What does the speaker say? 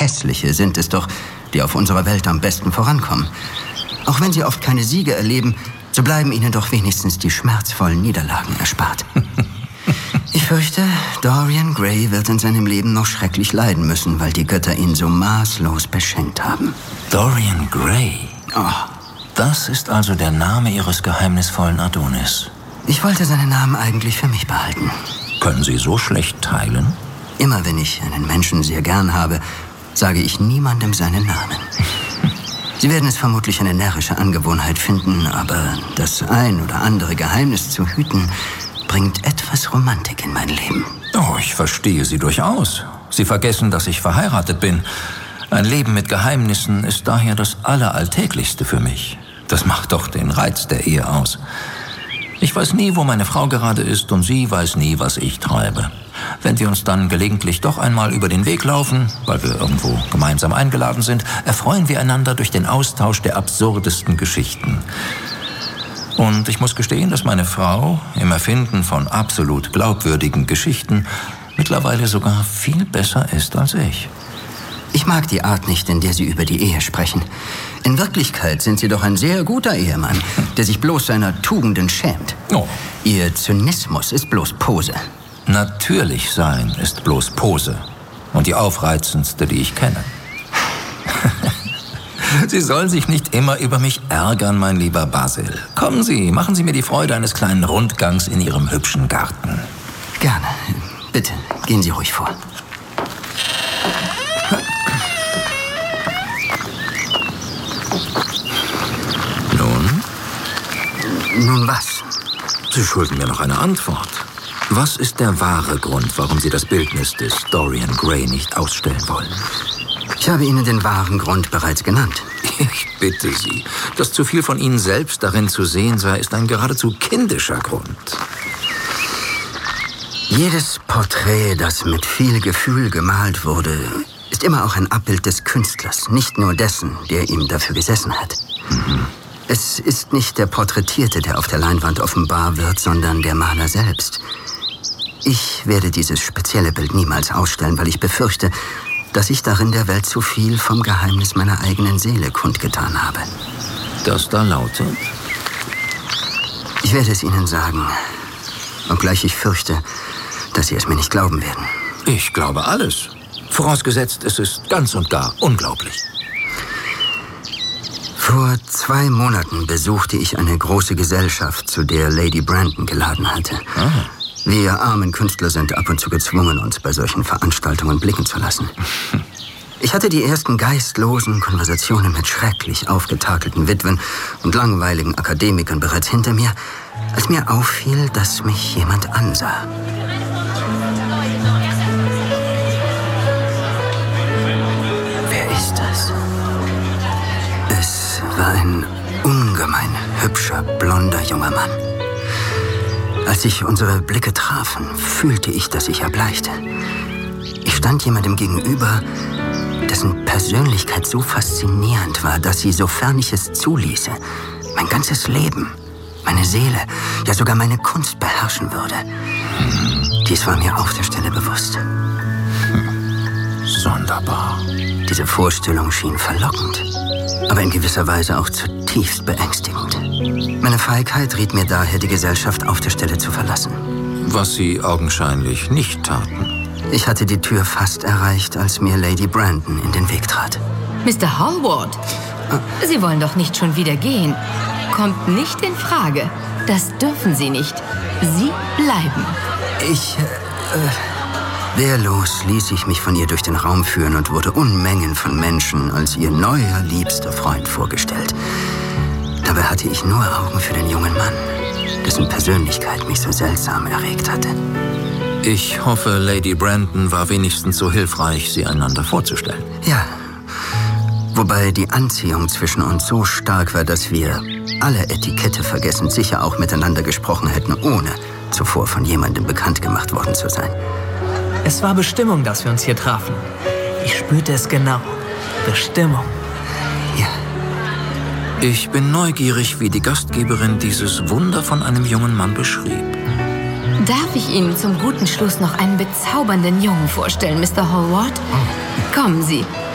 Hässliche sind es doch, die auf unserer Welt am besten vorankommen. Auch wenn sie oft keine Siege erleben, so bleiben ihnen doch wenigstens die schmerzvollen Niederlagen erspart. Ich fürchte, Dorian Gray wird in seinem Leben noch schrecklich leiden müssen, weil die Götter ihn so maßlos beschenkt haben. Dorian Gray? Oh. Das ist also der Name Ihres geheimnisvollen Adonis. Ich wollte seinen Namen eigentlich für mich behalten. Können Sie so schlecht teilen? Immer wenn ich einen Menschen sehr gern habe, sage ich niemandem seinen Namen. Sie werden es vermutlich eine närrische Angewohnheit finden, aber das ein oder andere Geheimnis zu hüten, bringt etwas Romantik in mein Leben. Oh, ich verstehe Sie durchaus. Sie vergessen, dass ich verheiratet bin. Ein Leben mit Geheimnissen ist daher das Alleralltäglichste für mich. Das macht doch den Reiz der Ehe aus. Ich weiß nie, wo meine Frau gerade ist, und sie weiß nie, was ich treibe. Wenn wir uns dann gelegentlich doch einmal über den Weg laufen, weil wir irgendwo gemeinsam eingeladen sind, erfreuen wir einander durch den Austausch der absurdesten Geschichten. Und ich muss gestehen, dass meine Frau im Erfinden von absolut glaubwürdigen Geschichten mittlerweile sogar viel besser ist als ich. Ich mag die Art nicht, in der Sie über die Ehe sprechen. In Wirklichkeit sind Sie doch ein sehr guter Ehemann, der sich bloß seiner Tugenden schämt. Oh. Ihr Zynismus ist bloß Pose. Natürlich sein ist bloß Pose. Und die aufreizendste, die ich kenne. Sie sollen sich nicht immer über mich ärgern, mein lieber Basil. Kommen Sie, machen Sie mir die Freude eines kleinen Rundgangs in Ihrem hübschen Garten. Gerne. Bitte, gehen Sie ruhig vor. Nun was? Sie schulden mir noch eine Antwort. Was ist der wahre Grund, warum Sie das Bildnis des Dorian Gray nicht ausstellen wollen? Ich habe Ihnen den wahren Grund bereits genannt. Ich bitte Sie, dass zu viel von Ihnen selbst darin zu sehen sei, ist ein geradezu kindischer Grund. Jedes Porträt, das mit viel Gefühl gemalt wurde, ist immer auch ein Abbild des Künstlers, nicht nur dessen, der ihm dafür gesessen hat. Es ist nicht der Porträtierte, der auf der Leinwand offenbar wird, sondern der Maler selbst. Ich werde dieses spezielle Bild niemals ausstellen, weil ich befürchte, dass ich darin der Welt zu viel vom Geheimnis meiner eigenen Seele kundgetan habe. Das da lautet? Ich werde es Ihnen sagen, obgleich ich fürchte, dass Sie es mir nicht glauben werden. Ich glaube alles. Vorausgesetzt, es ist ganz und gar unglaublich. Vor 2 Monaten besuchte ich eine große Gesellschaft, zu der Lady Brandon geladen hatte. Wir armen Künstler sind ab und zu gezwungen, uns bei solchen Veranstaltungen blicken zu lassen. Ich hatte die ersten geistlosen Konversationen mit schrecklich aufgetakelten Witwen und langweiligen Akademikern bereits hinter mir, als mir auffiel, dass mich jemand ansah. Wer ist das? Es war ein ungemein hübscher, blonder junger Mann. Als sich unsere Blicke trafen, fühlte ich, dass ich erbleichte. Ich stand jemandem gegenüber, dessen Persönlichkeit so faszinierend war, dass sie, sofern ich es zuließe, mein ganzes Leben, meine Seele, ja sogar meine Kunst beherrschen würde. Dies war mir auf der Stelle bewusst. Sonderbar. Diese Vorstellung schien verlockend, aber in gewisser Weise auch zutiefst beängstigend. Meine Feigheit riet mir daher, die Gesellschaft auf der Stelle zu verlassen. Was Sie augenscheinlich nicht taten. Ich hatte die Tür fast erreicht, als mir Lady Brandon in den Weg trat. Mr. Hallward, Sie wollen doch nicht schon wieder gehen. Kommt nicht in Frage. Das dürfen Sie nicht. Sie bleiben. Wehrlos ließ ich mich von ihr durch den Raum führen und wurde Unmengen von Menschen als ihr neuer, liebster Freund vorgestellt. Dabei hatte ich nur Augen für den jungen Mann, dessen Persönlichkeit mich so seltsam erregt hatte. Ich hoffe, Lady Brandon war wenigstens so hilfreich, sie einander vorzustellen. Ja, wobei die Anziehung zwischen uns so stark war, dass wir, alle Etikette vergessend, sicher auch miteinander gesprochen hätten, ohne zuvor von jemandem bekannt gemacht worden zu sein. Es war Bestimmung, dass wir uns hier trafen. Ich spürte es genau. Bestimmung. Ja. Ich bin neugierig, wie die Gastgeberin dieses Wunder von einem jungen Mann beschrieb. Darf ich Ihnen zum guten Schluss noch einen bezaubernden Jungen vorstellen, Mr. Hallward? Kommen Sie.